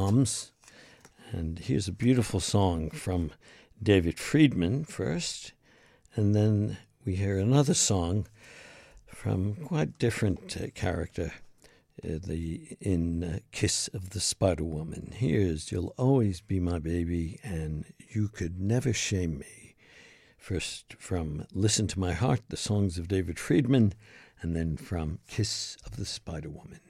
Moms. And here's a beautiful song from David Friedman first, and then we hear another song from quite different character in Kiss of the Spider Woman. Here's You'll Always Be My Baby and You Could Never Shame Me. First from Listen to My Heart, the songs of David Friedman, and then from Kiss of the Spider Woman.